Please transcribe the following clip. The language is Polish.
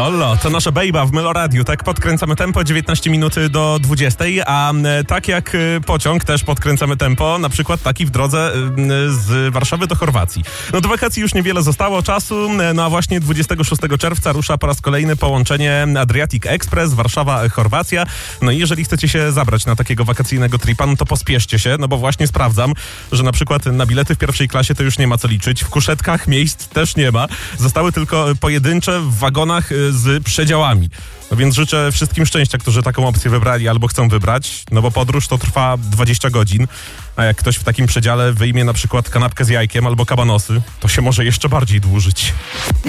Lollo, to nasza bejba w Melo Radiu, tak podkręcamy tempo, 19 minut do 20, a tak jak pociąg też podkręcamy tempo, na przykład taki w drodze z Warszawy do Chorwacji. No do wakacji już niewiele zostało czasu, no a właśnie 26 czerwca rusza po raz kolejny połączenie Adriatic Express Warszawa-Chorwacja. No i jeżeli chcecie się zabrać na takiego wakacyjnego tripa, no to pospieszcie się, no bo właśnie sprawdzam, że na przykład na bilety w pierwszej klasie to już nie ma co liczyć, w kuszetkach miejsc też nie ma, zostały tylko pojedyncze w wagonach z przedziałami. No więc życzę wszystkim szczęścia, którzy taką opcję wybrali albo chcą wybrać, no bo podróż to trwa 20 godzin, a jak ktoś w takim przedziale wyjmie na przykład kanapkę z jajkiem albo kabanosy, to się może jeszcze bardziej dłużyć.